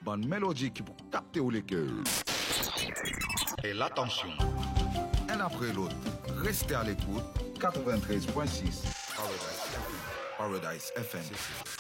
bonne mélodie qui pour capter ou les cœurs. Et l'attention. Un après l'autre, restez à l'écoute. 93.6 Paradise FM.